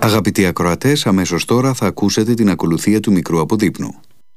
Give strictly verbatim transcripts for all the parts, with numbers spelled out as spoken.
Αγαπητοί ακροατές, αμέσως τώρα θα ακούσετε την ακολουθία του μικρού αποδείπνου.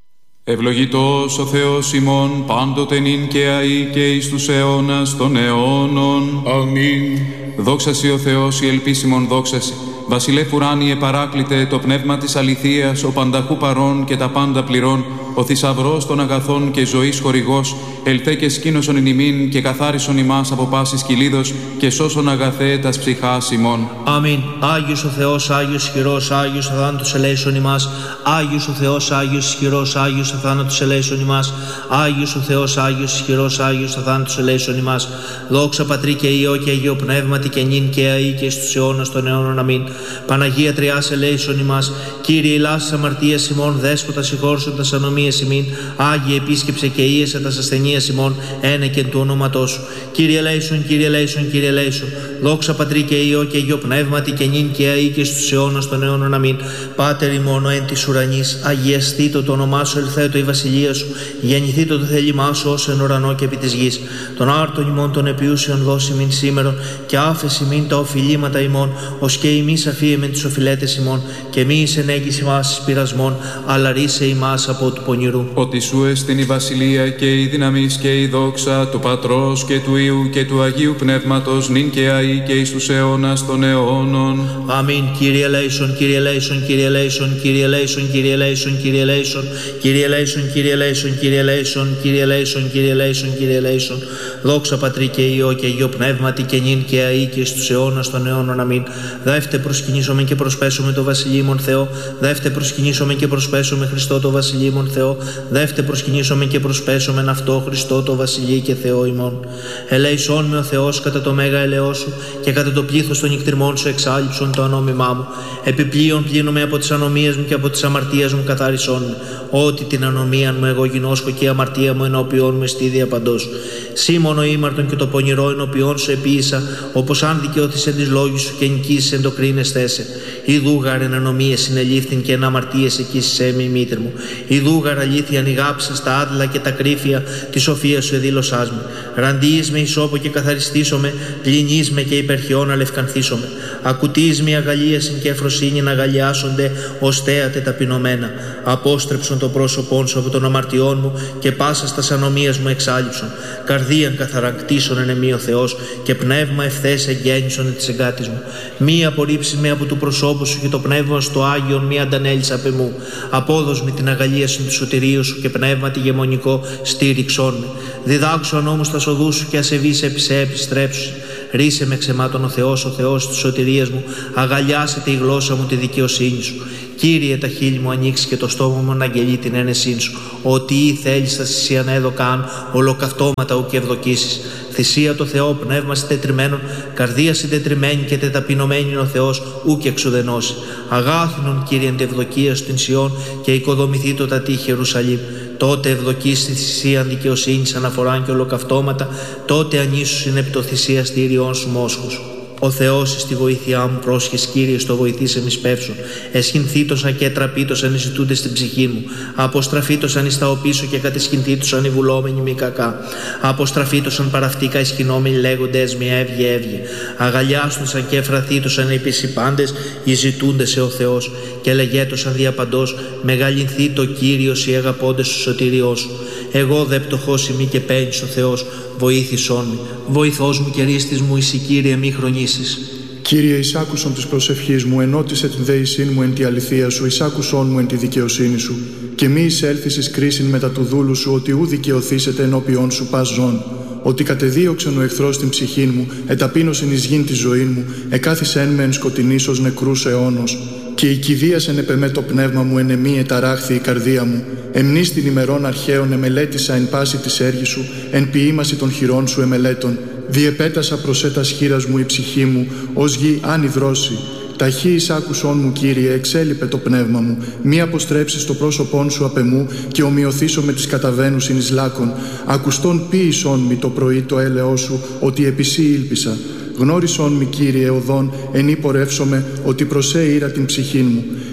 Ευλογητός ο Θεός ημών, πάντοτε νυν και αεί και εις τους αιώνας των αιώνων. Αμήν. Δόξασι ο Θεός, η ελπίσιμον δόξασι. Βασιλεύ ουράνιε παράκλητε, το πνεύμα της αληθείας, ο πανταχού παρών και τα πάντα πληρών, ο θησαυρός των αγαθών και ζωής χορηγός, ελθέ και σκήνωσον εν ημίν και καθάρισον ημάς από πάσης κυλίδος και σώσον αγαθέ τας ψυχάς ημών. Αμήν. Άγιος ο Θεός, Άγιος ισχυρός, Άγιος ο θάνατος ελέησον ημάς. Άγιος ο Θεός, Άγιος ισχυρός, Άγιος ο θάνατος ελέησον ημάς. Άγιος ο Θεός, Άγιος ισχυρός, Άγιος ο θάνατος ελέησον ημάς. Δόξα Πατρί και Υιό και Αγίο Πνεύματι και νυν και αεί και στους αιώνας των αιώνων. Αμήν. Παναγία Τριάς ελέησον ημάς. Κύριε ηλάς αμαρτίας ημών, δέσποτα συγχώρσον τας ανομίες ημίν. Άγιε επίσκεψε και ίεσε τας ασθενείας ημών, ένεκεν του ονόματός σου. Κύριε ελέησον, Κύριε ελέησον, Κύριε ελέησον. Δόξα Πατρί και Υιό και Αγίο Πνεύματι και νυν και αεί και στους αιώνας των αιώνων. Αμήν. Πάτερ ημών ο εν της ουρανής, αγιαστήτω το όνομά σου, ελθέτω η βασιλεία σου, γεννηθήτω το θέλημά σου ως εν ουρανό και επί της γης. Τον άρτον ημών των επιούσιων δώσει μην σήμερον και άφεση μην τα οφειλήματα ημών, ως και ημείς αφίεμεν τους οφειλέτες ημών, και μη εις ενέγγιση μας εις πειρασμών, αλλά ρίσε ημάς από του πονηρού. Ότι σου εστιν η βασιλεία και η δύναμις και η δόξα του Πατρός και του Υιού και του Αγίου Πνεύματος, νυν και αεί και εις τους αιώνας των αιώνων. Αμήν. Κύριε ελέησον, Κύριε ελέησον, Κύριε ελέησον, Κύριε ελέησον, Κύριε ελέησον, Κύριε ελέησον, Κύριε ελέησον, Κύριε ελέησον, Κύριε ελέησον, Κύριε ελέησον, Κύριε ελέησον, Κύριε ελέησον. Δόξα Πατρί και Υιό και Αγίο Πνεύματι και νυν και αεί και στους αιώνας των αιώνων. Αμήν. Δεύτε προσκυνήσομαι και προσπέσουμε το βασιλείμον Θεό. Δεύτε προσκυνήσομαι και προσπέσουμε Χριστό το βασιλείμον Θεό. Δεύτε προσκυνήσομαι και προσπέσουμε αυτό Χριστό το βασιλεί και Θεό ημών. Ελέησόν με ο Θεός κατά το μέγα ελαιό σου και κατά το πλήθος των νυχτριμών σου εξάλειψον το ανόμημά μου. Επιπλέον πλύνομαι από τις ανομίες μου και από τις αμαρτίες μου καθάρισόν με. Ότι την ανομία μου εγώ γινώσκω και η αμαρτία μου ενώπιόν μου εστίδια παντός. Σήμωνο ήμαρτον και το πονηρό ενώπιόν σου επίησα, όπως αν δικαιώθησεν τις λόγους σου και νικήσεις εν το κρίνες θέσε. Ιδούγαρ εν ανομίες συνελήφθην και εν αμαρτίες εκείσισέ με η μήτρ μου. Ιδούγαρ αλήθεια ανηγάψα στα άδλα και τα κρύφια τη σοφία σου εδήλωσάς με. Ραντίεις με ισόπο και καθαριστήσομαι, πλυνείς με και υπερχιών αλευκανθήσομαι. Ακουτείς με αγαλίασιν και εφροσύνη να αγαλιάσονται ως θέατε ταπεινωμένα. Απόστρεψον το πρόσωπόν σου από των αμαρτιών μου και πάσα στας ανομίας μου εξάλειψον. Καρδίαν καθαρακτήσον εν εμή ο Θεός και πνεύμα ευθές εγγέννησον εν της εγκάτης μου. Μη απορρίψεις με από του προσώπου σου και το πνεύμα στο Άγιον μη αντανέλεις απ' εμού. Απόδος με την αγαλίασιν του σωτηρίου σου και πνεύμα τη γεμονικό στήριξόν με. Διδάξου ανόμους τα σοδού σου και ασεβείς επί σε επιστρέψου. Ρίσε με ξεμάτων ο Θεός, ο Θεός της σωτηρίας μου, αγαλιάσετε η γλώσσα μου τη δικαιοσύνη σου. Κύριε, τα χείλη μου ανοίξει και το στόμα μου να αγγελεί την ένεσήν σου. Ότι ή θέλεις θα θυσίαν έδωκαν, ολοκαυτώματα ου και ευδοκίσεις. Θυσία το Θεό, πνεύμα συντετριμένων, καρδία συντετριμένη και τεταπεινωμένη ο Θεός, ου και εξουδενώσει. Αγάθινον, Κύριε, εν τευδοκία στην Σιών και οικοδομηθεί το τα τείχη Ιερουσαλήμ. Τότε ευδοκείς στη θυσία δικαιοσύνης αναφοράν και ολοκαυτώματα, τότε ανήσου είναι επί το θυσία στήριών σου μόσχους. Ο Θεός εις τη βοήθειά μου πρόσχες, Κύριε, στο βοηθήσε μη σπεύσουν. Εσχυνθήτωσαν και τραπήτωσαν οι ζητούντες στην ψυχή μου. Αποστραφήτωσαν εις τα οπίσω και κατεσχυνθήτωσαν οι βουλόμενοι μη κακά. Αποστραφήτωσαν παραυτήκα ισχυνόμενοι λέγοντες μη έβγε έβγε. Αγαλιάστωσαν και εφραθήτωσαν επίσης οι πάντες οι ζητούντες σε ο Θεός. Και λεγέτωσαν διαπαντός μεγαλυνθεί το Κύριος οι αγαπώντες του σωτηριός σου. Εγώ δε πτωχός ημί και παίρνεις ο Θεός, βοήθησόν με. Βοηθός μου και ρίστης μου, εσύ Κύριε μη χρονίσεις. Κύριε, εισάκουσον της προσευχής μου, ενώτισε την δέησήν μου εν τη αληθεία σου, εισάκουσον μου εν τη δικαιοσύνη σου. Και μη εισέλθεις εις κρίσιν μετά του δούλου σου, ότι ου δικαιωθήσετε ενώπιον σου πας ζών. Ότι κατεδίωξεν ο εχθρός την ψυχήν μου, εταπείνωσεν εις γην τη ζωήν μου, εκάθισεν με εν σκοτεινής ως νεκρούς αιώνος. Και η κηδίασεν επεμέ το πνεύμα μου, εν εμή εταράχθη η καρδία μου. Εμνείς την ημερών αρχαίων εμελέτησα εν πάση της έργης σου, εν ποιήμαση των χειρών σου εμελέτων. Διεπέτασα προς έτας χείρας μου η ψυχή μου, ως γη άνυδρώσει. Ταχύ εισάκουσόν μου, Κύριε, εξέλιπε το πνεύμα μου. Μη αποστρέψεις το πρόσωπόν σου απ' εμού και ομοιωθήσω με τις καταβαίνουσιν εις λάκων. Ακουστόν ποίησόν μη το πρωί το έλεό σου, ότι επί σύ ήλπισα. Γνώρισόν μη, Κύριε, οδόν, εν πορεύσομαι, ότι προσέ ήρα την ψυχήν μου.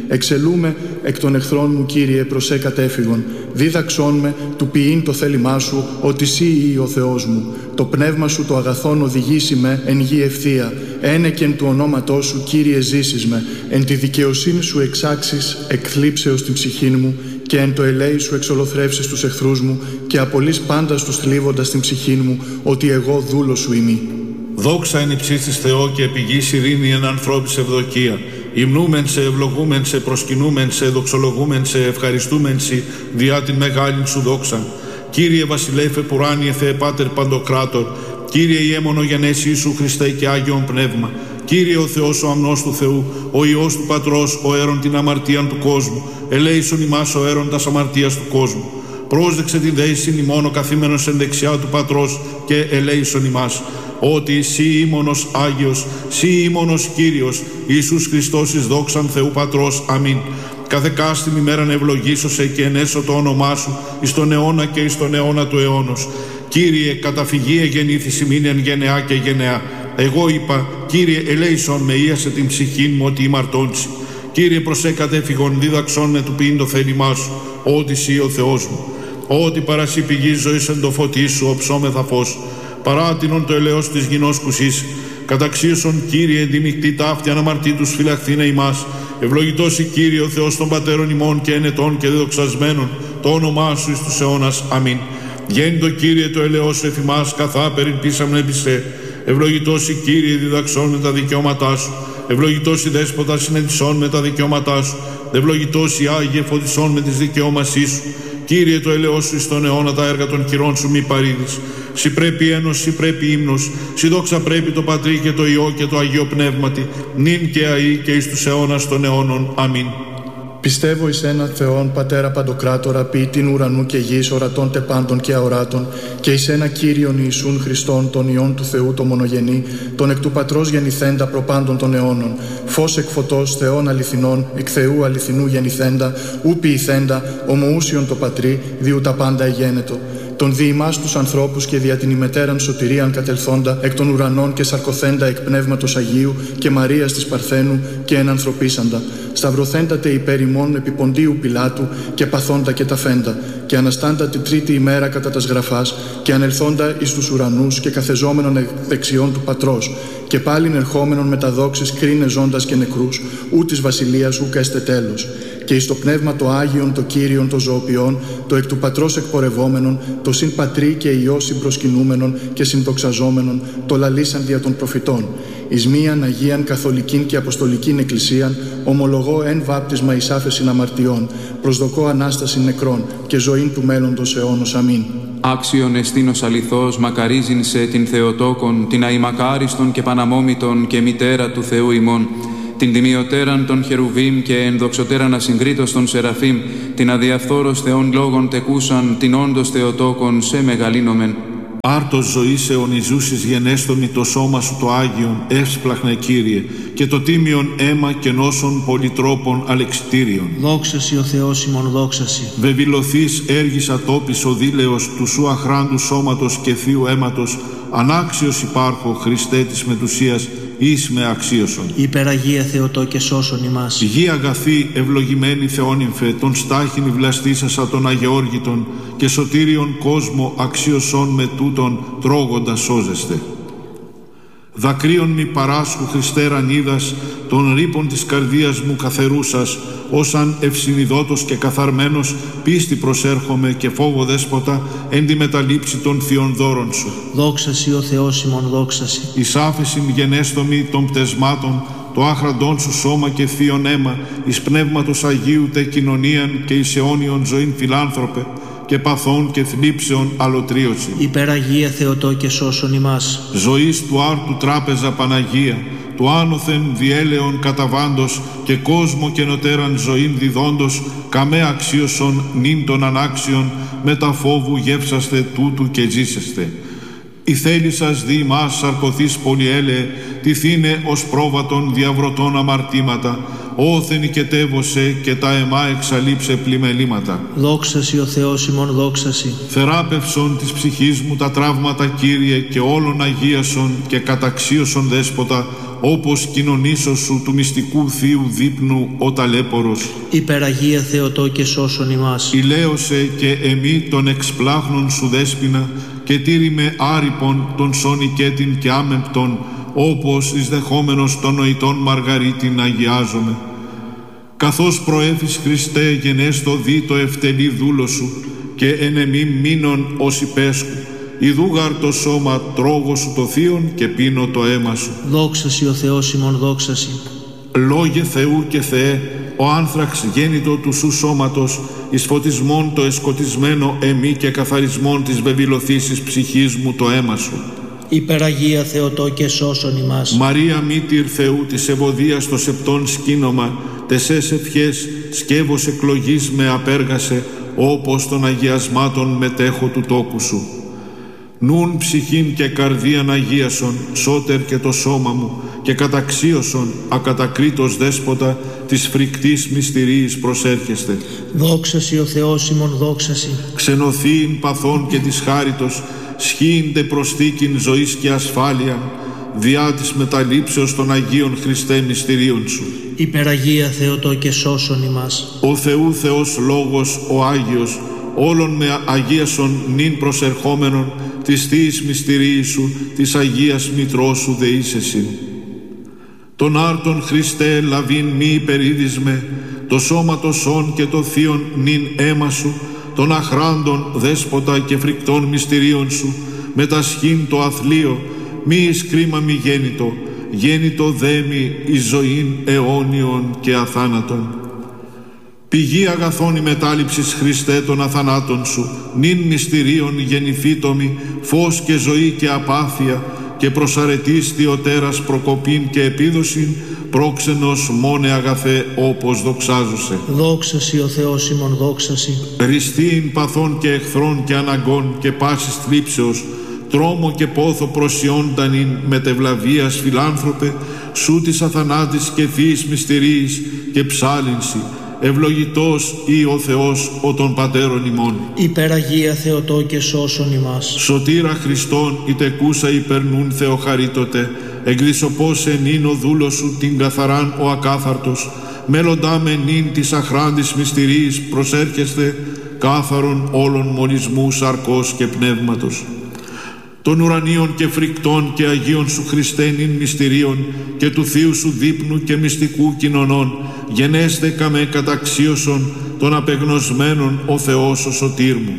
Εξελούμε εκ των εχθρών μου, Κύριε, προς σε κατέφυγον. Δίδαξόν με του ποιήν το θέλημά σου, ότι Συ ή ο Θεός μου. Το πνεύμα σου το αγαθόν οδηγήσει με εν γη ευθεία. Ένεκεν του ονόματός σου, Κύριε, ζήσεις με. Εν τη δικαιοσύνη σου εξάξεις εκθλίψεως την ψυχήν μου, και εν το ελέη σου εξολοθρεύσεις τους εχθρούς μου, και απολύς πάντα τους θλίβοντας την ψυχήν μου, ότι εγώ δούλος σου ημί. Δόξα εν υψίστης Θεό και επιγής ειρήνη εν ανθρώπης ευδοκία. Υμνούμεν σε, ευλογούμεν σε, προσκυνούμεν σε, δοξολογούμεν σε, ευχαριστούμεν σε, διά την μεγάλην σου δόξαν. Κύριε βασιλέφε πουράνιε Θεέ Πάτερ Παντοκράτορ, Κύριε ιέμονο γενέσει Ιησού Χριστέ και Άγιον Πνεύμα, Κύριε ο Θεός ο αμνός του Θεού, ο Υιός του Πατρός, ο αίρον την αμαρτίαν του κόσμου, ελέησον ημάς ο αίρον τας αμαρτίας του κόσμου. Πρόσδεξε την δέησιν ημών ο καθήμενος εν δεξιά του Πατρός και ελέησον ημάς. Ότι Συ ήμονος Άγιος, Συ ήμονος Κύριος, Ιησούς Χριστός εις δόξαν Θεού Πατρός. Αμήν. Κάθε κάστην ημέραν ευλογήσωσε και ενέσω το όνομά σου εις τον αιώνα και εις τον αιώνα του αιώνος. Κύριε, καταφυγή γεννήθης ημίν εν γενεά και γενεά. Εγώ είπα, Κύριε, ελέησον με, ίασε την ψυχήν μου ότι ημαρτώντσι. Κύριε, προσέ κατέφυγον, δίδαξον με του ποιήν το θέλημά σου, ότι Συ ο Θεός μου. Ότι παρασύ πηγής ζωής εν το φωτί σου, οψόμεθα φως. Παράτινον το ελαιός της γινός κουσής. Καταξίωσον, Κύριε, εντιμικτή ταύτη αναμαρτήτους φυλαχθήνε ημάς. Ευλογητός η Κύριε ο Θεός των πατέρων ημών και ενετών και δεδοξασμένων, το όνομά σου εις τους αιώνας. Αμήν. Γέννητο, Κύριε, το ελαιός σου εφημάς, καθάπεριν πείσαμεν επί σε. Ευλογητός η Κύριε, διδαξών με τα δικαιώματά σου. Ευλογητός η Δέσποτα, συνετισών με τα δικαιώματά σου. Ευλογητός η Άγιε, φωτισών με τις δικαιώμασή σου. Κύριε, το ελαιός σου εις τον αιώνα τα έργα των χειρών σου μη παρήδεις. Συ πρέπει ένος, συ πρέπει ύμνος, συ δόξα πρέπει το Πατρί και το Υιό και το Αγίο Πνεύματι, νυν και αεί και εις τους αιώνας των αιώνων. Αμήν. Πιστεύω εις έναν Θεόν, Πατέρα Παντοκράτορα, ποιητήν ουρανού και γης, ορατών τε πάντων και αοράτων, και εις ένα Κύριον Ιησούν Χριστόν, τον Υιόν του Θεού το μονογενή, τον εκ του Πατρός γεννηθέντα προπάντων των αιώνων, φως εκ φωτός, Θεών αληθινών, εκ Θεού αληθινού γεννηθέντα, ου ποιηθέντα, ομοούσιον το Πατρί, διού τα πάντα εγένετο. Τον δι' ημάς τους ανθρώπους και δια την ημετέραν σωτηρίαν κατελθόντα εκ των ουρανών και σαρκωθέντα εκ Πνεύματος Αγίου και Μαρίας της Παρθένου και ενανθρωπίσαντα, σταυρωθέντα τε υπέρ ημών επί Ποντίου Πιλάτου και παθόντα και ταφέντα, και αναστάντα τη τρίτη ημέρα κατά τας γραφάς και ανελθόντα εις τους ουρανούς και καθεζόμενον εκ δεξιών του Πατρός, και πάλιν ερχόμενον με τα δόξης κρίνε ζώντας και νεκρούς, ού της βασιλείας ούκα έστε τέλος. Και εις το πνεύμα το Άγιον, το Κύριον, το ζωοποιών, το εκ του Πατρός εκπορευόμενον, το συν Πατρί και Υιό συμπροσκυνούμενον και συντοξαζόμενον, το λαλήσαν δια των προφητών. Εις μίαν Αγίαν Καθολικήν και Αποστολικήν Εκκλησίαν, ομολογώ εν βάπτισμα εις άφεσιν αμαρτιών, προσδοκώ Ανάσταση νεκρών και ζωήν του μέλλοντος αιώνος. Αμήν. Άξιον εστίνος αληθώς, μακαρίζειν σε την Θεοτόκον, την αημακάριστον και παναμόμητον και μητέρα του Θεού ημών, την τιμιωτέραν των Χερουβίμ και ενδοξωτέραν ασυγκρίτως των Σεραφείμ, την αδιαφθόρος Θεών λόγων τεκούσαν, την όντως Θεοτόκον σε μεγαλύνομεν. Άρτος ζωής αιωνιζούσης γενέστομη το σώμα σου το Άγιον, εύσπλαχνε Κύριε, και το τίμιον αίμα και νόσων πολυτρόπων αλεξιτήριων. Δόξασι ο Θεός ημών, δόξασι. Βεβηλωθείς έργης ατόπις ο δίλεος του σου αχράντου σώματος και θείου αίματος, ανάξιος υπάρχω Χριστέ της μετουσίας, εις με αξίωσον. Υπεραγία Θεοτό και σώσον ημάς. Γη αγαθή ευλογημένη Θεόνυμφε, τον στάχην βλαστήσασα των Αγεώργητων και σωτήριον κόσμο αξίωσον με τούτον τρώγοντα σώζεστε. Δακρύων μη παράσχου Χριστέ ρανίδας, των ρήπων της καρδίας μου καθερούσας, όσαν ευσυνειδότος και καθαρμένος πίστη προσέρχομαι και φόβο δέσποτα εν τη μεταλήψη των θείων δώρων σου. Δόξασι ο Θεός ημών, δόξασι. Εις άφεσιν γενέστομη των πτεσμάτων, το άχραντόν σου σώμα και θείον αίμα, εις πνεύματος Αγίου τε κοινωνίαν και εις αιώνιον ζωήν φιλάνθρωπε, και παθών και θλίψεων αλωτρίωση. Υπεραγία Θεοτό και σώσον ημάς. Ζωής του άρτου τράπεζα Παναγία, του άνωθεν διέλεον καταβάντος και κόσμο και νοτέραν ζωήν διδόντος, καμέ αξίωσον νυν των ανάξιων, με τα φόβου γεύσαστε τούτου και ζήσεστε. Η θέλησας δι' μας σαρκωθείς πολυέλεε, τυθήνε ως πρόβατον διαβρωτών αμαρτήματα, όθεν οικετεύωσε και τα αιμά εξαλείψε πλημελήματα. Δόξασι ο Θεός ημών, δόξασι. Θεράπευσον της ψυχής μου τα τραύματα Κύριε, και όλων αγίασον και καταξίωσον Δέσποτα όπως κοινωνήσω σου του μυστικού Θείου δείπνου ο ταλέπορος. Υπεραγία Θεοτό και σώσον ημάς. Ηλαίωσε και εμή των εξπλάχνων σου δέσποινα, και τήρημε άρυπον των σονικέτην και άμεμπτον, όπως εις δεχόμενος των νοητών Μαργαρίτην αγιάζομαι. Καθώς προέφης Χριστέ γενέστο δι το ευτελή δούλο σου, και εν εμή μείνον ως υπέσκου, ιδούγαρ το σώμα τρώγω σου το θείον και πίνω το αίμα σου. Δόξασι ο Θεός ημών, δόξασι. Λόγε Θεού και Θεέ, ο άνθραξ γέννητο του σου σώματος, εις φωτισμόν το εσκοτισμένο εμή και καθαρισμόν της βεβηλωθήσης ψυχής μου το αίμα σου. Υπεραγία Θεοτό και σώσον ημάς. Μαρία μήτηρ Θεού της ευωδίας το σεπτόν σκήνομα, τεσές ευχές σκεύος εκλογής με απέργασε, όπως των αγιασμάτων μετέχω του τόκου σου. Νουν ψυχήν και καρδίαν αγίασον, σώτερ και το σώμα μου, και καταξίωσον ακατακρίτως δέσποτα της φρικτής μυστηρίης προσέρχεστε. Δόξασι ο Θεός ημών, δόξασι. Ξενωθείην παθών και της χάριτος, σχήιντε προσθήκην ζωής και ασφάλεια, διά της μεταλήψεως των Αγίων Χριστέ μυστηρίων σου. Υπεραγία Θεοτό και σώσον ημάς. Ο Θεού Θεός Λόγος ο Άγιος, όλων με αγίασον νυν προσερχόμενον, της Θείας μυστηρίης σου, της Αγίας Μητρός σου δεήσεσιν. Τον άρτον Χριστέ λαβήν μη υπερίδισμε, το σώματο σών και το θείον νυν αίμα σου, των αχράντων δέσποτα και φρικτών μυστηρίων σου, με τα σχήν το αθλείο, μη εις κρίμα μη γέννητο, γέννητο δέμη εις ζωήν αιώνιον και αθάνατον. Πηγή αγαθών η μετάληψης Χριστέ των αθανάτων σου, νυν μυστηρίων γεννηθήτωμη, φως και ζωή και απάθεια, και προσαρετής Θεοτέρας προκοπήν και επίδοσιν, πρόξενος μόνε αγαθέ όπως δοξάζουσε. Δόξασι ο Θεός ημών, δόξασι. Ριστίην παθών και εχθρών και αναγκών και πάσης θλίψεως, τρόμο και πόθο προσιόντανην μετευλαβίας φιλάνθρωπε, σου της αθανάτης και θείης μυστηρίης και ψάλινση, ευλογητός ή ο Θεός ο των πατέρων ημών. Υπεραγία Θεοτό και σώσον ημάς. Σωτήρα Χριστόν η τεκούσα υπερνούν Θεοχαρίτωτε, εκδισοπόσε νυν ο δούλος σου την καθαράν ο ακάθαρτος, μέλλοντά με νυν της αχράντης μυστηρίης προσέρχεστε, κάθαρον όλων μολυσμού σαρκός και πνεύματος. Των ουρανίων και φρικτών και Αγίων σου Χριστέ νυν μυστηρίων, και του Θείου σου δείπνου και μυστικού κοινωνών, γενέστε καμέ καταξίωσον των απεγνωσμένων ο Θεός ο σωτήρ μου.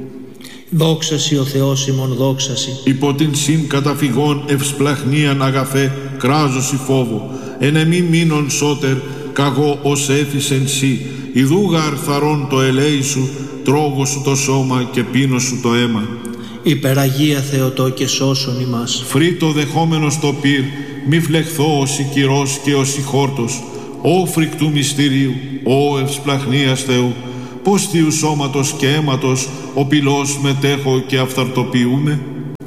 Δόξασι ο Θεός ημών, δόξασι. Υπό την συν καταφυγών ευσπλαχνίαν αγαθέ, κράζωση φόβο, εν εμή μήνων σώτερ, καγώ ως έφησεν σύ, ιδούγα αρθαρών το ελέη σου, τρώγω σου το σώμα και πίνω σου το αίμα. Υπεραγία Θεοτό και σώσον ημάς. Φρύτο δεχόμενος το πυρ, μη φλεχθώ ως η κυρός και ως η χόρτος, Ω φρικτού μυστηρίου, ω ευσπλαχνίας Θεού, πως Θείου σώματος και αίματος ο πυλός μετέχω και αυθαρτοποιούμε.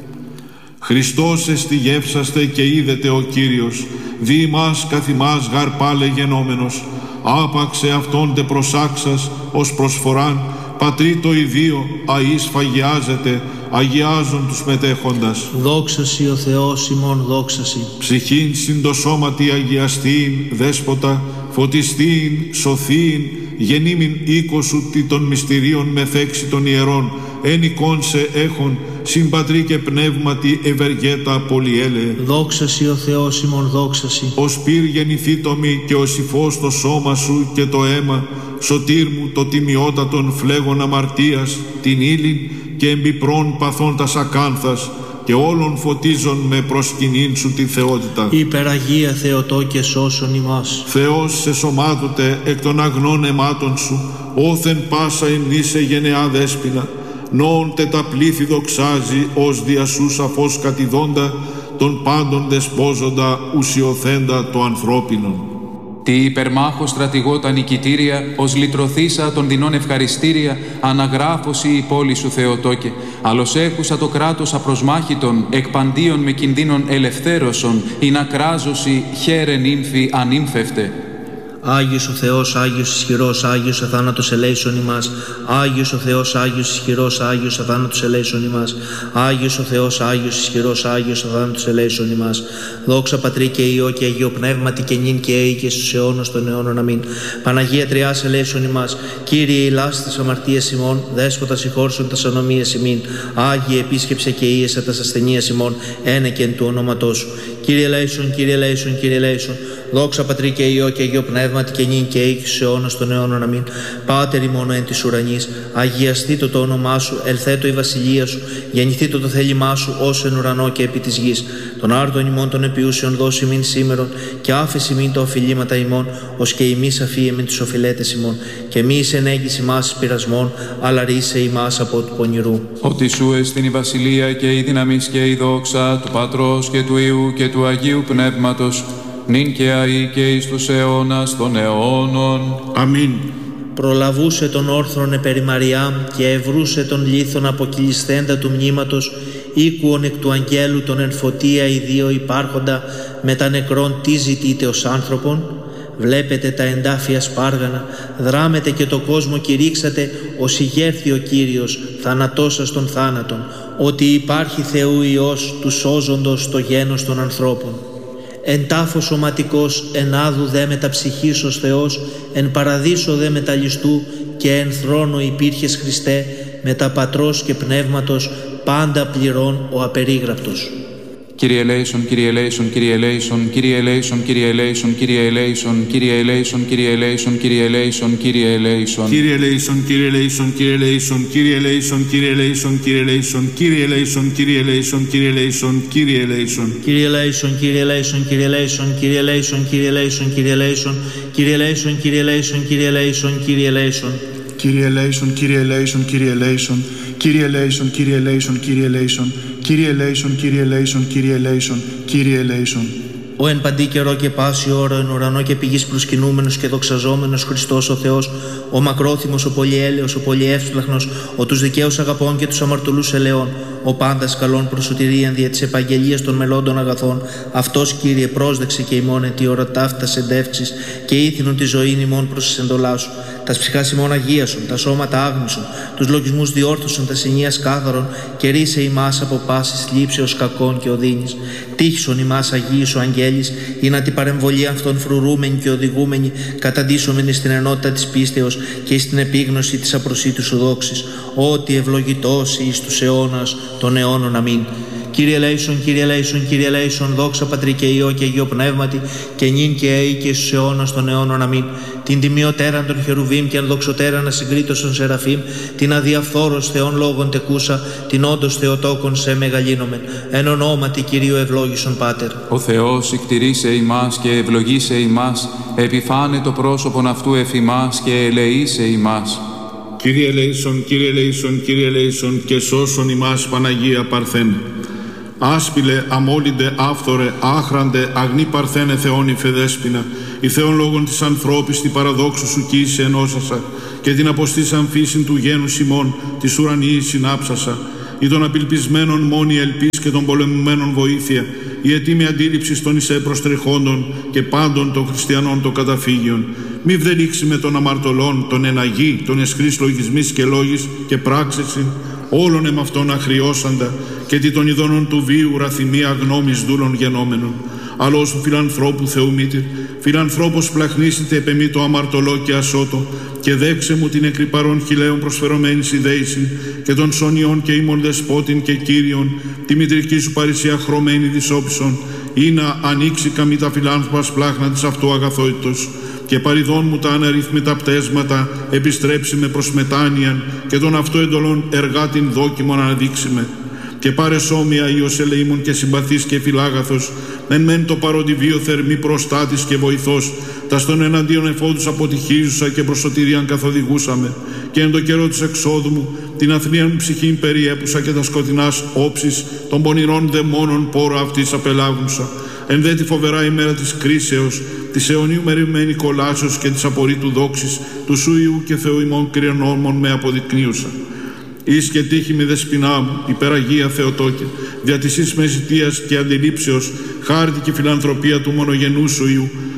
Χριστός εστιγεύσαστε και είδετε ο Κύριος, δι' ημάς καθ' ημάς γαρ πάλε γενόμενος, άπαξε αυτόν τε προσάξας ως προσφοράν, πατρί το ιδίο αείς φαγιάζεται, αγιάζον τους μετέχοντας. Δόξασι ο Θεός ημών, δόξασι. Ψυχήν συν το σώματι αγιαστήν, δέσποτα, φωτιστήν, σωθήν, γεννήμην οίκο σου τι των μυστηρίων μεθέξη των ιερών, εν εικόν σε έχων, συν πατρί και πνεύματι ευεργέτα πολυέλεε. Δόξασι ο Θεός ημών, δόξασι. Ως πυρ γεννηθήτωμη και ως υφός το σώμα σου και το αίμα, σωτήρ μου το τιμιότατον φλέγον αμαρτίας, την ύλην και εμπιπρών παθών τας ακάνθας, και όλων φωτίζον με προσκυνήν σου τη θεότητα. Υπεραγία Θεοτό και σώσον ημάς. Θεός σε σωμάτωτε εκ των αγνών αιμάτων σου, όθεν πάσα ημνήσε γενεά δέσποινα, νόοντε τα πλήθη δοξάζει, ως δια σου σαφώς κατηδόντα, τον πάντων δεσπόζοντα ουσιοθέντα το ανθρώπινον. Τι υπερμάχο στρατηγό τα νικητήρια, ως λυτρωθήσα των δεινών ευχαριστήρια, αναγράφωση η πόλη σου Θεοτόκε, αλλος έχουσα το κράτος απροσμάχητον, εκπαντίον με κινδύνων ελευθέρωσον, ή να κράζωση χαίρε νύμφη ανύμφευτε. Άγιος ο Θεός, Άγιος ισχυρός, Άγιος αθάνατος ελέησον ημάς. Άγιος ο Θεός, Άγιος ισχυρός, Άγιος αθάνατος ελέησον ημάς. Άγιος ο Θεός, Άγιος ισχυρός, Άγιος αθάνατος ελέησον ημάς. Δόξα Πατρί και Υιό και Αγίο Πνεύματι και νυν και αεί και στους αιώνας των αιώνων. Αμήν. Παναγία Τριάς ελέησον ημάς. Κύριε ηλάς τας αμαρτίας ημών, Δέσποτα συγχώρησον τας ανομίας ημίν. Άγιε επίσκεψε και ίεσε τας ασθενείας ημών, ένεκεν του ονόματός σου. Κύριε ελέησον, Κύριε ελέησον, Κύριε ελέησον. Δόξα Πατρί και Υιό και Αγίο Πνεύματι και νυν και αεί και στους αιώνας των αιώνων. Αμήν. Πάτερ ημών εν της ουρανής, αγιαστήτω το όνομά σου, ελθέτω η βασιλεία σου, γεννηθήτω το θέλημά σου, όσο εν ουρανό και επί της γης. Τον άρτον ημών των επιούσεων δώσει μην σήμερον, και άφεση μην τα οφειλήματα ημών, ως και ημείς αφίεμεν τους οφειλέτες ημών. Και μη εις ενέγγις ημάς εις πειρασμών, αλλά ρίσε ημάς από του πονηρού. Ότι σου εστιν η βασιλεία και η δύναμις και η δόξα του Πατρός και του Υιού και του Αγίου Πνεύματος, νυν και αεί και εις τους αιώνας των αιώνων. Αμήν. Προλαβούσε τον όρθρον επέρι Μαριάμ και ευρούσε τον λίθον αποκυλισθέντα του μνήματος, οίκουον εκ του αγγέλου τον εν φωτία οι δύο υπάρχοντα, με τα νεκρόν τι ζητείτε ως άνθρωπον. Βλέπετε τα εντάφια σπάργανα, δράμετε και το κόσμο κηρύξατε, ως ηγέρθη ο Κύριος, θανατώσας των θάνατων, ότι υπάρχει Θεού Υιός του σώζοντος το γένος των ανθρώπων. Εν τάφο σωματικός, εν άδου δε μεταψυχής ως Θεός, εν παραδείσο δε μεταλλιστού, και εν θρόνο υπήρχες Χριστέ, μετα Πατρός και Πνεύματος, πάντα πληρών ο απερίγραπτος. Κύριε ελέησον, Κύριε ελέησον, Κύριε ελέησον, Κύριε ελέησον, Κύριε ελέησον, Κύριε ελέησον, Κύριε ελέησον, Κύριε ελέησον, Κύριε ελέησον, Κύριε ελέησον. Κύριε ελέησον, Κύριε ελέησον, Κύριε ελέησον, Κύριε ελέησον, Κύριε ελέησον, Κύριε ελέησον, Κύριε ελέησον, Κύριε ελέησον, Κύριε ελέησον, Κύριε ελέησον. Κύριε ελέησον, Κύριε ελέησον, Κύριε ελέησον, Κύριε ελέησον, Κύριε ελέησον, Κύριε ελέησον, Κύριε ελέησον, Κύριε ελέησον, Κύριε ελέησον, Κύριε ελέησον. Κύριε ελέησον, Κύριε ελέησον, Κύριε ελέησον, Κύριε ελέησον, Κύριε ελέησον, Κύριε ελέησον, Κύριε ελέησον, Κύριε ελέησον, Κύριε ελέησον, Κύριε ελέησον. Ο εν παντή καιρό και πάση ώρα, εν ουρανό και πηγής προσκυνούμενος και δοξαζόμενος Χριστός ο Θεός, ο μακρόθυμος, ο πολυέλεος, ο πολυεύσπλαχνος, ο τους δικαίους αγαπών και τους αμαρτωλούς ελαιών, ο πάντας καλών προς σωτηρίαν δια της επαγγελίας των μελών αγαθών, αυτός Κύριε πρόσδεξε και ημών εν τη ώρα ταύτας εντεύξεις και ήθινον τη ζωή ημών προς τις εντολάς σου. Τας ψυχάς ημών αγίασον, τα σώματα άγνησον, τους λογισμούς διόρθωσον, τα συνείας κάθαρον, και ρίσε ημάς από πάσης λήψεως κακών και οδύνης. Τύχησον ημάς αγίης ο αγγέλης, ή να την παρεμβολή αυτών φρουρούμενη και οδηγούμενη, καταντήσομενη στην ενότητα της πίστεως και στην επίγνωση της απροσίτου σου δόξης, ότι ευλογητός εις τους αιώνας των αιώνων. Αμήν. Κύριε ελέησον, Κύριε ελέησον, Κύριε ελέησον, δόξα Πατρί και Υιό και Αγίο Πνεύματι, και νυν και αεί και στους αιώνας των αιώνων. Αμήν. Την τιμιωτέραν των χερουβίμ και ανδοξωτέραν ασυγκρίτως των σεραφείμ, την αδιαφθόρος Θεών λόγων τεκούσα, την όντως Θεοτόκον σε μεγαλύνομεν. Εν ονόματι Κυρίου ευλόγησον Πάτερ. Ο Θεός εκτηρήσε ημάς και ευλογήσε ημάς, επιφάνε το πρόσωπον αυτού εφ' ημάς και ελεήσε ημάς. Κύριε ελέησον, Κύριε ελέησον, Κύριε ελέησον, και σώσον ημάς Παναγία Παρθένε. Άσπηλε, αμόλυντε, άφθορε, άχραντε, αγνή Παρθένε Θεόν η Φεδέσποινα, η Θεόν λόγων της ανθρώπης, την παραδόξου σου κοίησε ενώσασα, και την αποστήσαν φύσιν του γένους ημών, της ουρανιής συνάψασα, ή των απελπισμένων μόνη ελπίς και των πολεμουμένων βοήθεια, η ετοίμη αντίληψη των εισέ προστρεχόντων και πάντων των χριστιανών των καταφύγιων. Μη βδελήξει με των αμαρτωλών, των εναγή, των εσχρής λογισμής και λόγης και πράξεσιν, όλων εμ' αυτών αχριώσαντα, και τι των ειδώνων του βίου ραθυμία γνώμης δούλων γενόμενων. Αλλά σου φιλανθρώπου Θεού μήτηρ, φιλανθρώπος πλαχνίσετε επ' εμεί το αμαρτωλό και ασώτο, και δέξε μου την εκρυπαρών χιλέων προσφερωμένης ιδέησιν, και των σωνιών και ημών δεσπότην και Κύριον, τη μητρική σου παρησία χρωμένη δυσόπισον, ή να ανοίξει καμή τα φιλάνθρωπας πλάχνα της αυτού αγαθότητος, και παριδών μου τα αναρρύθμιτα πτέσματα επιστρέψει με προς μετάνοιαν, και των αυτού εντολών εργάτην δόκιμον αναδείξει με. Και πάρε σώμια Υιός ελεήμων και συμπαθής και φιλάγαθος, εν μεν το παρόντι βίο θερμή προστάτης και βοηθός, τας των εναντίον εφόδους αποτυχίζουσα και προς σωτηρίαν καθοδηγούσαμε, και εν το καιρό της εξόδου μου την αθλίαν ψυχήν περιέπουσα, και τα σκοτεινάς όψεις των πονηρών δαιμόνων πόρο αυτής απελάβουσα. Εν δε τη φοβερά ημέρα της κρίσεως, της αιωνίου μεριμμένη κολάσεως και της απορρίτου δόξης, του σου Υιού και Θεού ημών κρυονόμων με αποδεικνύουσα. Εις και τύχη μη δεσποινά μου, υπεραγία Θεοτόκε, δια της εις με ζητίας και αντιλήψεως, χάρτη και φιλανθρωπία του μονογενού σου Υιού,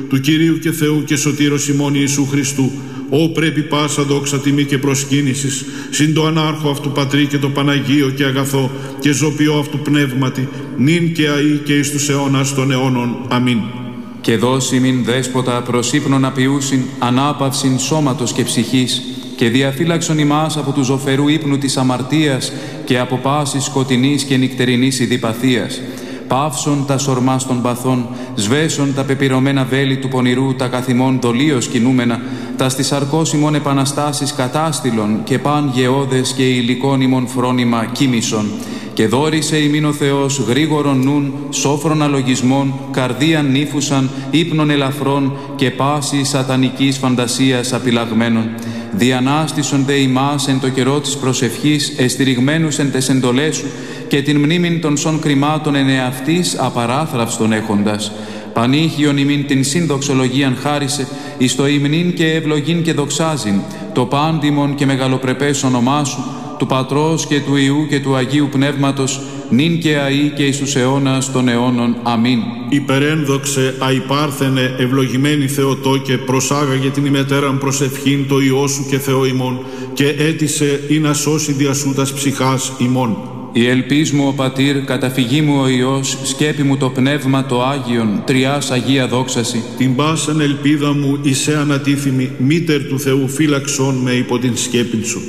του Κυρίου και Θεού και Σωτήρος ημών Ιησού Χριστού, Ω πρέπει πάσα δόξα τιμή και προσκύνησης, συν το ανάρχο αυτού Πατρί και το Παναγίο και αγαθό και ζωπιό αυτού πνεύματι, νυν και αεί και εις τους αιώνας των αιώνων. Αμήν. Και δώσει μην δέσποτα προς ύπνον απειούσιν, ανάπαυσιν σώματος και ψυχής, και διαφύλαξον ημάς από του ζωφερού ύπνου της αμαρτίας και από πάσης σκοτεινής και νυχτερινής ειδιπαθίας. Παύσον τα σορμάς των παθών, σβέσον τα πεπυρωμένα βέλη του πονηρού, τα καθημών δολίως κινούμενα, τα στις σαρκός ημών επαναστάσεις κατάστηλον και παν γεώδες και υλικών ημών φρόνημα κοίμησον. Και δόρισε ημίν ο Θεός γρήγορον νουν, σόφρον αλογισμών, καρδίαν νύφουσαν, ύπνων ελαφρών και πάση σατανικής φαντασίας απειλαγμένων. Διανάστησον δε ημάς εν το καιρό της προσευχής, εστηριγμένους εν τες εντολές σου, και την μνήμην των σων κρυμάτων εν εαυτής απαράθραυστον έχοντας. Πανήχιον ημίν την συνδοξολογίαν χάρισε, εις το υμνήν και ευλογήν και δοξάζειν, το πάντιμον και μεγαλοπρεπές όνομά σου, του Πατρός και του Υιού και του Αγίου Πνεύματος, νυν και αεί και εις τους αιώνας των αιώνων. Αμήν. Υπερένδοξε αϊπάρθενε ευλογημένη Θεοτό και προσάγαγε την ημετέραν προσευχήν το Υιό σου και Θεό ημών και έτησε ή να σώσει διασούτας ψυχάς ημών. Η ελπίς μου ο Πατήρ, καταφυγή μου ο Υιός, σκέπη μου το Πνεύμα το Άγιον, τριάς Αγία δόξαση. Την πάσαν ελπίδα μου εισέ ανατίθιμη, μήτερ του Θεού φύλαξον με υπό την σκέπην σου.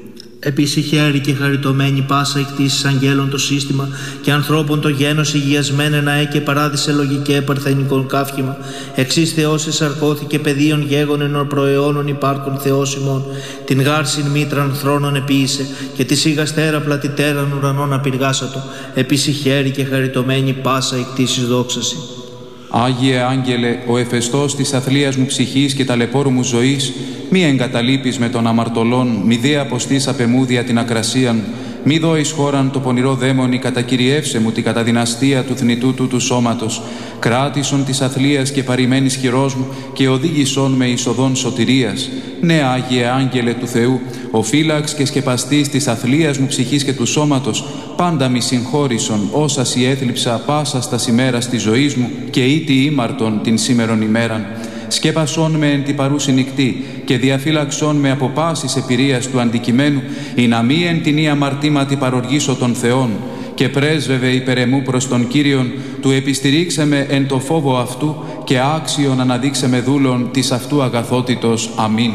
Επίση χαίρη και χαριτωμένη πάσα εκτίσεις αγγέλων το σύστημα και ανθρώπων το γένος υγιασμένε ναέ και παράδεισε λογικέ παρθενικών καύχημα. Εξής Θεός εσαρκώθηκε παιδίων γέγονεν ορ προαιώνων υπάρχων Θεός ημών. Την γάρσιν μήτραν θρόνων επίησε και τη σίγας τέραπλα τη τέραν ουρανών απειργάσατο. Επίση χαίρη και χαριτωμένη πάσα εκτίσεις δόξαση. Άγιε Άγγελε, ο εφεστός της αθλίας μου ψυχής και ταλαιπώρου μου ζωής, μη εγκαταλείπεις με των αμαρτωλών, μη δε αποστείς απεμούδια την ακρασίαν, μη δώεις χώραν το πονηρό δαίμονι, κατακυριεύσε μου την καταδυναστία του θνητού του του σώματος, κράτησον της αθλίας και παρημένης χειρός μου και οδήγησον με εις οδόν σωτηρίας. Ναι, Άγιε Άγγελε του Θεού, ο φύλαξ και σκεπαστής της αθλίας μου ψυχής και του σώματος, πάντα μη συγχώρησον όσα σοι έθλιψα πάσας τας ημέρας της ζωής μου και ήτι ήμαρτον την σήμερον ημέραν. Σκέπασόν με εν τη παρούση νυχτή και διαφύλαξόν με από πάσης επηρείας του αντικειμένου, ή να μη εν την ή αμαρτήματι παροργήσω των Θεών, και πρέσβευε υπερ εμού προς τον Κύριον, του επιστηρίξε με εν το φόβο αυτού και άξιον αναδείξε με δούλων της αυτού αγαθότητος. Αμήν.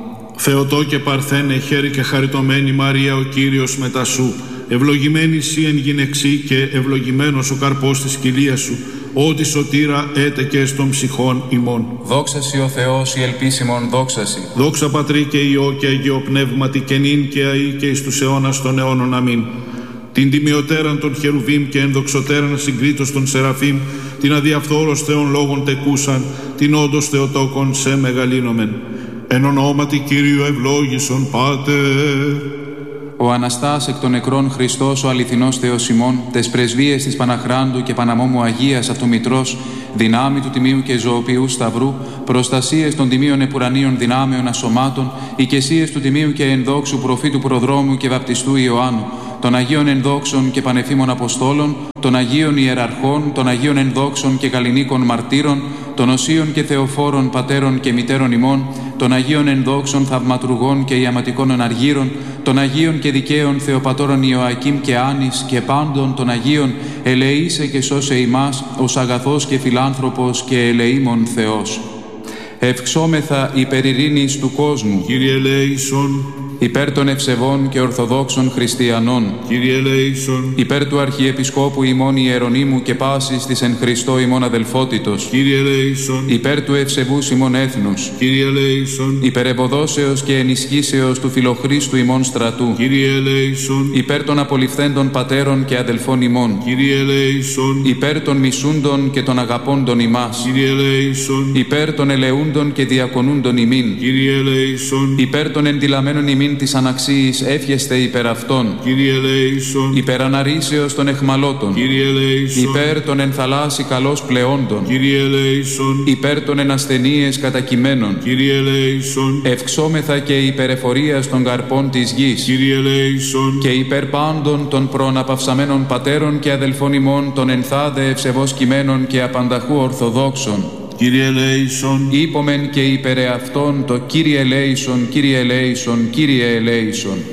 Θεοτό και παρθένε, χαίρη και χαριτωμένη Μαρία ο Κύριος μετά σου, ευλογημένη σύ εν γυναιξή και ευλογημένος ο καρπός της κοιλίας σου, ότι σωτήρα έτεκε των ψυχών ημών. Δόξασι ο Θεός, η ελπίσιμον δόξασι. Δόξα Πατρί και Υιό και Αγίο Πνεύματι και νυν και αεί και εις τους αιώνας των αιώνων. Αμήν. Την τιμιωτέραν των χερουβίμ και ενδοξωτέραν συγκρίτως των Σεραφείμ, την αδιαφθόρος Θεών λόγων τεκούσαν, την όντως Θεοτόκον σε μεγαλύνομεν. Εν ονόματι Κύριου ευλόγησον Πάτερ. Ο Αναστάς εκ των νεκρών Χριστός, ο αληθινός Θεός ημών, τες πρεσβείες της Παναχράντου και Παναμόμου Αγίας αυτού Μητρός, δυνάμει του Τιμίου και Ζωοποιού Σταυρού, προστασίες των Τιμίων Επουρανίων δυνάμεων ασωμάτων, οικεσίες του Τιμίου και ενδόξου προφήτου Προδρόμου και Βαπτιστού Ιωάννου, των Αγίων Ενδόξων και Πανεφήμων Αποστόλων, των Αγίων Ιεραρχών, των Αγίων Ενδόξων και Καλλινίκων Μαρτύρων, των Οσίων και Θεοφόρων Πατέρων και Μητέρων ημών, των Αγίων Ενδόξων Θαυματουργών και Ιαματικών Εναργύρων, των Αγίων και Δικαίων Θεοπατώρων Ιωακήμ και Άνης και πάντων των Αγίων, ελεήσε και σώσε ημάς, ως αγαθός και φιλάνθρωπος και ελεήμων Θεός. Ευξόμεθα υπερ ειρήνης του κόσμου. Κύριε ελέησον. Υπέρ των ευσεβών και ορθοδόξων χριστιανών. Κύριε ελέησον. Υπέρ του Αρχιεπισκόπου ημών Ιερονύμου και πάσης της εν Χριστώ ημών αδελφότητος. Κύριε ελέησον. Υπέρ του ευσεβούς ημών έθνους. Κύριε ελέησον. Υπέρ εμποδόσεως και ενισχύσεως του φιλοχρίστου ημών στρατού. Κύριε ελέησον. Υπέρ των απολυφθέντων πατέρων και αδελφών ημών. Κύριε ελέησον. Υπέρ των μισούντων και των αγαπώντων ημάς. Κύριε ελέησον. Υπέρ των ελεούντων και διακονούντων ημίν. Κύριε ελέησον. Υπέρ των εντυλαμένων ημίν της αναξίης εύχεστε υπέρ αυτών. Κύριε ελέησον. Υπέρ αναρρήσεως των εχμαλώτων. Κύριε ελέησον. Υπέρ των εν θαλάσσι καλώς πλεόντων. Κύριε ελέησον. Υπέρ των εν ασθενείες κατακειμένων. Κύριε ελέησον. Ευξόμεθα και υπερεφορίας των καρπών της γης. Κύριε ελέησον. Και υπέρ πάντων των προαναπαυσαμένων πατέρων και αδελφών ημών των ενθάδε ευσεβώς κειμένων και απανταχού ορθοδόξων. Κύριε ελέησον. Είπομεν και υπερ εαυτόν το Κύριε ελέησον, Κύριε ελέησον, Κύριε ελέησον.